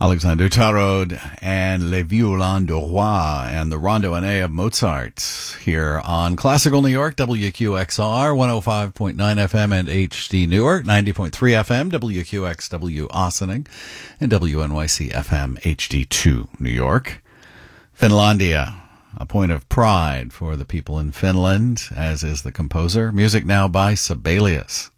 Alexander Tarod and Les Violons du Roi and the Rondo and A of Mozart here on Classical New York, WQXR, 105.9 FM and HD New York, 90.3 FM, WQXW Ossining, and WNYC FM HD2 New York. Finlandia, a point of pride for the people in Finland, as is the composer. Music now by Sibelius.